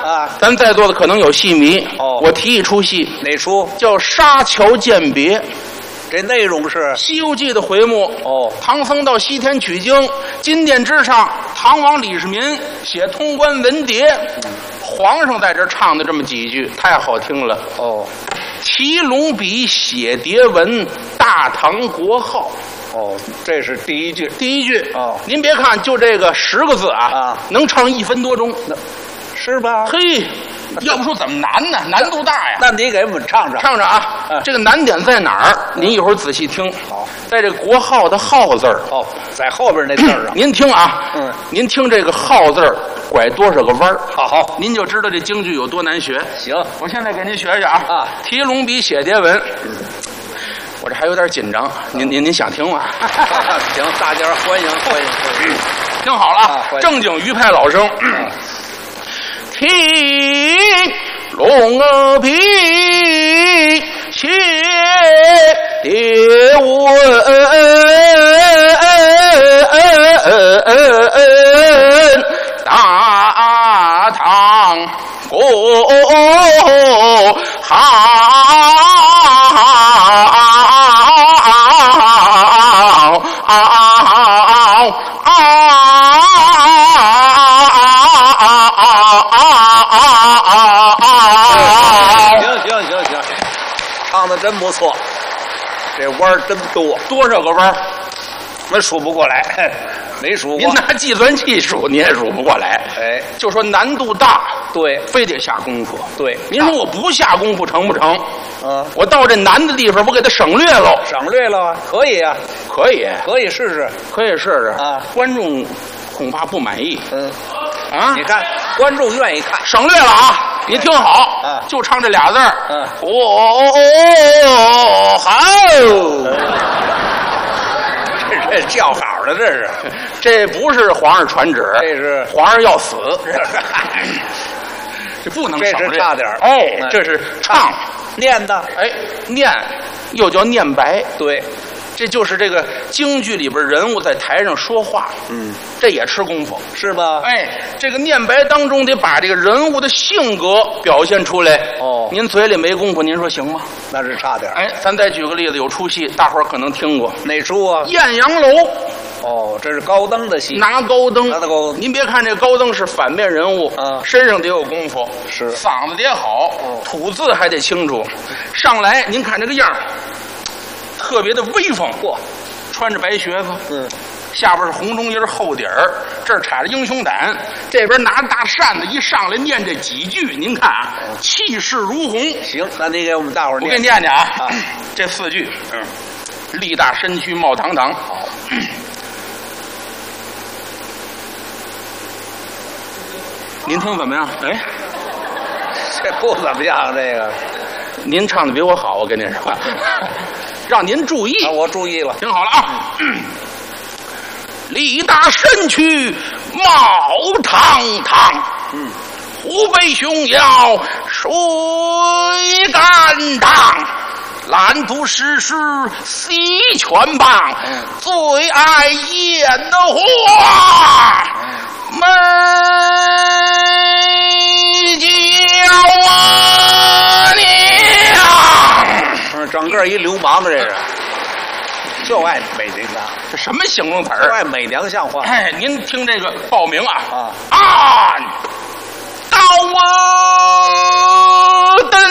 啊， 咱在座的可能有戏迷。 哦我提一出戏， 哪出？ 叫《沙桥饯别》， 这内容是 《西游记》的回目。 哦， 唐僧到西天取经，金殿之上，唐王李世民写通关文牒，皇上在这唱的这么几句，太好听了。 哦提龙笔写牒文，大唐国号。 哦，这是第一句。 第一句哦您别看就这个10个字啊能唱1分多钟。 是吧？ 嘿，要不说怎么难呢？难度大呀！ 那你给我们唱唱。 唱唱啊，这个难点在哪儿？您一会儿仔细听。 好， 在这国号的号字儿。 哦，在后边那字儿上。 您听啊，您听这个号字儿拐多少个弯儿？ 好， 您就知道这京剧有多难学。 行， 我现在给您学学啊。 啊， 提龙笔写牒文。我这还有点紧张，您想听吗？ 行，大家欢迎。 听好了啊，正经余派老生。提龙笔写牒文，大唐国号。 行，唱的真不错，这弯儿真多， 多少个弯儿？ 那数不过来，没数过。 您拿计算器数，你也数不过来。 哎， 就说难度大， 对， 非得下功夫。 对， 您说我不下功夫成不成？ 嗯， 我到这难的地方，我给它省略喽。 省略了啊，可以啊， 可以， 可以试试， 可以试试啊。 观众恐怕不满意。啊， 你看，观众愿意看， 省略了啊。你听好， 啊， 就唱这俩字儿。好。 这叫好的， 这不是皇上传旨， 这是皇上要死。这不能省略， 这是差点儿。 哎，这是唱念的， 哎，念又叫念白。 对， 这就是这个京剧里边人物在台上说话，这也吃功夫， 是吧？ 哎，这个念白当中得把这个人物的性格表现出来。 哦， 您嘴里没功夫，您说行吗？ 那是差点。 哎，咱再举个例子，有出戏，大伙儿可能听过， 哪出啊？ 艳阳楼。 哦，这是高登的戏， 拿高登， 拿的高登。 您别看这高登是反面人物，身上得有功夫， 是嗓子得好，吐字还得清楚。上来您看这个样儿，特别的威风，穿着白靴子，下边是红中衣厚底儿，这儿插着英雄胆，这边拿着大扇子，一上来念这几句，您看啊，气势如虹。 行，那你给我们大伙儿我给你念念啊，这4句，力大身躯冒堂堂。好。您听怎么样？哎， 这不怎么样，这个您唱的比我好，我跟您说，让您注意。 我注意了， 听好了啊！力大身躯冒堂堂，虎背熊腰水干当，蓝图诗诗洗拳棒，最爱艳的花美娇娘。 整个一流氓的这是，就爱美娘， 这什么形容词儿？ 就爱美娘像话。 哎，您听这个报名啊，高登，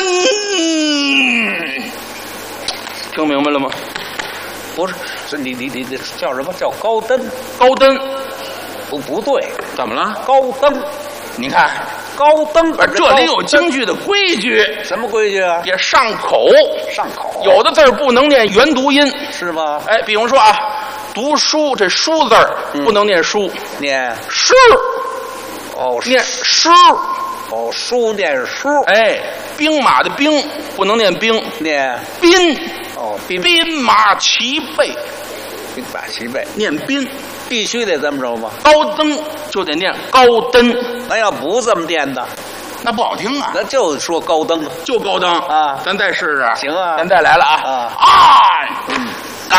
听明白了吗？ 不是，是你叫什么？叫高登？ 高登， 不对， 怎么了？ 高登， 你看。 高登， 这里有京剧的规矩。 什么规矩啊？ 也上口， 上口。 有的字儿不能念原读音， 是吗？ 哎，比方说啊，读书这书字儿不能念书， 念诗。 哦， 念诗。 哦，书念书。 哎，兵马的兵不能念兵， 念兵。 哦， 兵马齐备， 兵马齐备， 念兵。 必须得这么着吗？ 高登就得念高登， 那要不这么念的， 那不好听啊。 那就说高登， 就高登啊。 咱再试试。 行啊， 咱再来了啊。高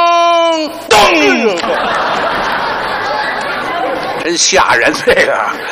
登， 真吓人，这个